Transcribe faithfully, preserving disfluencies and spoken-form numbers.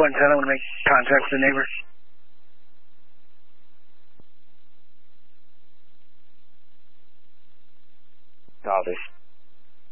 one ten, I want to make contact with the neighbor. Copy.